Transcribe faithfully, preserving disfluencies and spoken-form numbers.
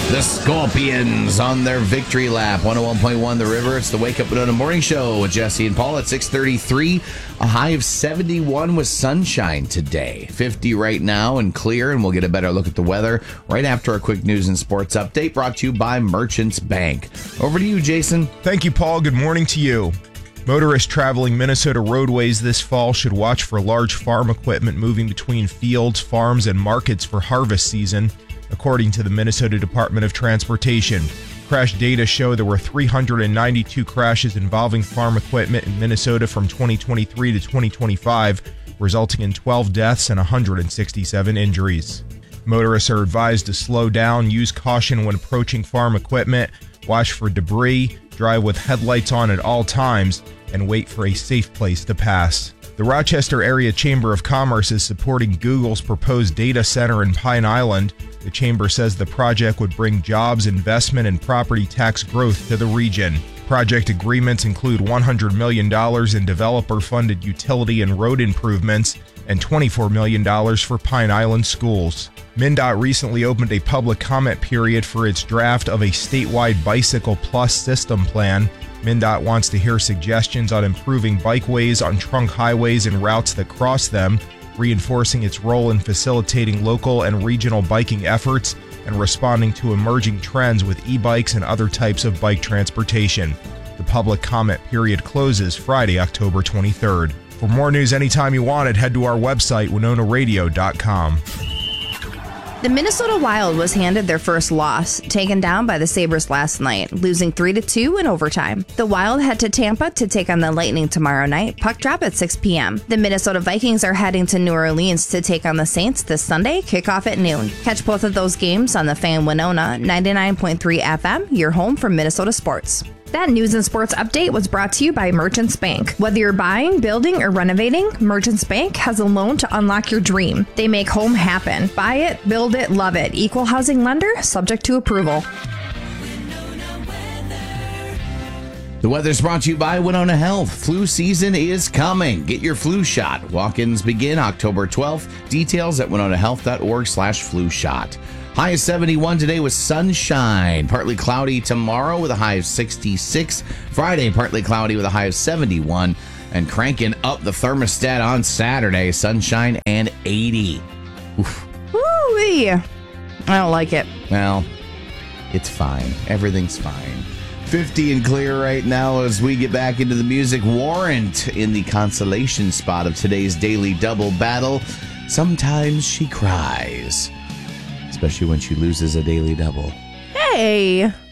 The Scorpions on their victory lap. one oh one point one The River. It's the Wake Up Winona Morning Show with Jesse and Paul at six thirty-three. A high of seventy-one with sunshine today. fifty right now and clear, and we'll get a better look at the weather right after a quick news and sports update brought to you by Merchants Bank. Over to you, Jason. Thank you, Paul. Good morning to you. Motorists traveling Minnesota roadways this fall should watch for large farm equipment moving between fields, farms, and markets for harvest season, according to the Minnesota Department of Transportation. Crash data show there were three hundred ninety-two crashes involving farm equipment in Minnesota from twenty twenty-three to twenty twenty-five, resulting in twelve deaths and one hundred sixty-seven injuries. Motorists are advised to slow down, use caution when approaching farm equipment, watch for debris, drive with headlights on at all times, and wait for a safe place to pass. The Rochester Area Chamber of Commerce is supporting Google's proposed data center in Pine Island. The chamber says the project would bring jobs, investment, and property tax growth to the region. Project agreements include one hundred million dollars in developer-funded utility and road improvements and twenty-four million dollars for Pine Island schools. MnDOT recently opened a public comment period for its draft of a statewide Bicycle Plus system plan. MnDOT wants to hear suggestions on improving bikeways on trunk highways and routes that cross them, reinforcing its role in facilitating local and regional biking efforts and responding to emerging trends with e-bikes and other types of bike transportation. The public comment period closes Friday, October twenty-third. For more news anytime you want it, head to our website, winona radio dot com. The Minnesota Wild was handed their first loss, taken down by the Sabres last night, losing three to two in overtime. The Wild head to Tampa to take on the Lightning tomorrow night, puck drop at six p.m. The Minnesota Vikings are heading to New Orleans to take on the Saints this Sunday, kickoff at noon. Catch both of those games on the Fan Winona ninety-nine point three F M, your home for Minnesota sports. That news and sports update was brought to you by Merchants Bank. Whether you're buying, building, or renovating, Merchants Bank has a loan to unlock your dream. They make home happen. Buy it, build it, love it. Equal housing lender, subject to approval. The weather's brought to you by Winona Health. Flu season is coming. Get your flu shot. Walk-ins begin October twelfth. Details at winona health dot org slash flu shot. High of seventy-one today with sunshine. Partly cloudy tomorrow with a high of sixty-six. Friday, partly cloudy with a high of seventy-one. And cranking up the thermostat on Saturday. Sunshine and eighty. Oof. Woo-wee. I don't like it. Well, it's fine. Everything's fine. fifty and clear right now as we get back into the music. Warrant in the consolation spot of today's Daily Double battle. Sometimes she cries. Especially when she loses a daily double. Hey!